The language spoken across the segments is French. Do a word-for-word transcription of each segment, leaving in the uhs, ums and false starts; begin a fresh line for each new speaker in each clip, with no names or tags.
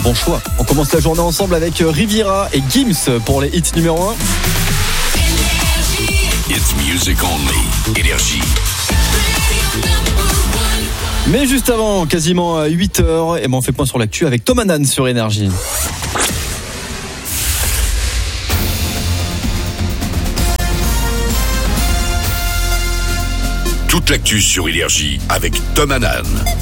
bon choix. On commence la journée ensemble avec Riviera et Gims pour les hits numéro un.
It's music only. Énergie.
Mais juste avant, quasiment à huit heures, et ben on fait point sur l'actu avec Tom Hanan sur Énergie.
Toute l'actu sur Énergie avec Tom Hanan.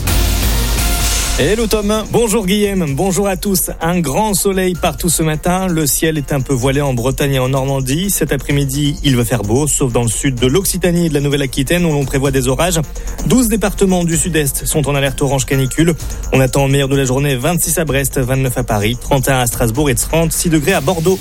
Hello Tom.
Bonjour Guillaume, bonjour à tous. Un grand soleil partout ce matin. Le ciel est un peu voilé en Bretagne et en Normandie. Cet après-midi, il va faire beau, sauf dans le sud de l'Occitanie et de la Nouvelle-Aquitaine où l'on prévoit des orages. douze départements du sud-est sont en alerte orange canicule. On attend au meilleur de la journée vingt-six à Brest, vingt-neuf à Paris, trente et un à Strasbourg et trente-six degrés à Bordeaux.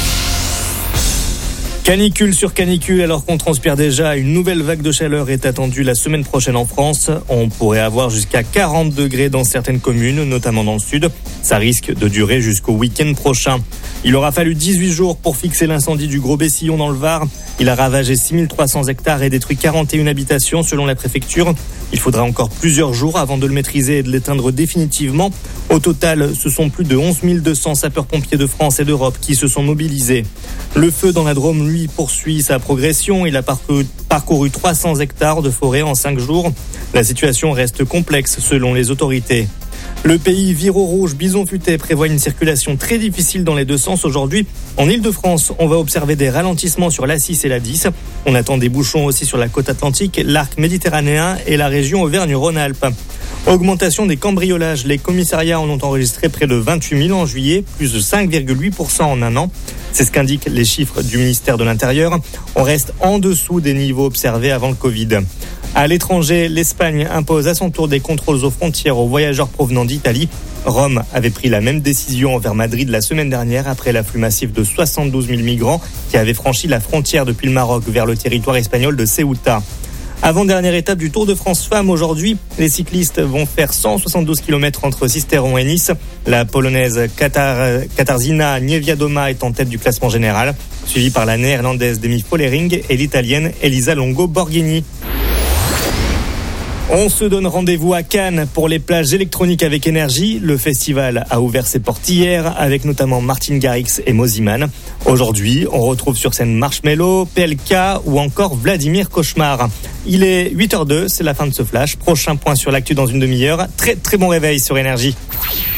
Canicule sur canicule, alors qu'on transpire déjà, une nouvelle vague de chaleur est attendue la semaine prochaine en France. On pourrait avoir jusqu'à quarante degrés dans certaines communes, notamment dans le sud. Ça risque de durer jusqu'au week-end prochain. Il aura fallu dix-huit jours pour fixer l'incendie du Gros Bessillon dans le Var. Il a ravagé six mille trois cents hectares et détruit quarante et une habitations selon la préfecture. Il faudra encore plusieurs jours avant de le maîtriser et de l'éteindre définitivement. Au total, ce sont plus de onze mille deux cents sapeurs-pompiers de France et d'Europe qui se sont mobilisés. Le feu dans la Drôme, lui, poursuit sa progression. Il a parcouru, parcouru trois cents hectares de forêt en cinq jours. La situation reste complexe selon les autorités. Le pays vire au rouge. Bison Futé prévoit une circulation très difficile dans les deux sens aujourd'hui. En Ile-de-France, on va observer des ralentissements sur l'A six et l'A dix. On attend des bouchons aussi sur la côte atlantique, l'arc méditerranéen et la région Auvergne-Rhône-Alpes. Augmentation des cambriolages. Les commissariats en ont enregistré près de vingt-huit mille en juillet, plus de cinq virgule huit pour cent en un an. C'est ce qu'indiquent les chiffres du ministère de l'Intérieur. On reste en dessous des niveaux observés avant le Covid. À l'étranger, l'Espagne impose à son tour des contrôles aux frontières aux voyageurs provenant d'Italie. Rome avait pris la même décision envers Madrid la semaine dernière après l'afflux massif de soixante-douze mille migrants qui avaient franchi la frontière depuis le Maroc vers le territoire espagnol de Ceuta. Avant-dernière étape du Tour de France Femmes aujourd'hui, les cyclistes vont faire cent soixante-douze kilomètres entre Sisteron et Nice. La polonaise Katar, Katarzyna Niewiadoma est en tête du classement général, suivie par la néerlandaise Demi Follering et l'italienne Elisa Longo Borghini. On se donne rendez-vous à Cannes pour les plages électroniques avec Énergie. Le festival a ouvert ses portes hier avec notamment Martin Garrix et Moziman. Aujourd'hui, on retrouve sur scène Marshmello, P L K ou encore Vladimir Cauchemar. Il est huit heures zéro deux, c'est la fin de ce flash. Prochain point sur l'actu dans une demi-heure. Très très bon réveil sur Énergie.